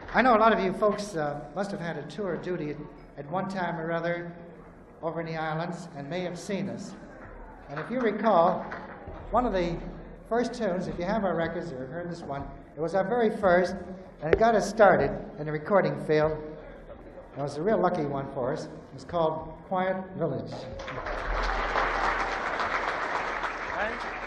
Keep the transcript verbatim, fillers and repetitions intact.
I know a lot of you folks uh, must have had a tour of duty at one time or other over in the islands and may have seen us. And if you recall, one of the first tunes, if you have our records or heard this one, it was our very first, and it got us started in the recording field. It was a real lucky one for us. It was called Quiet Village. Right.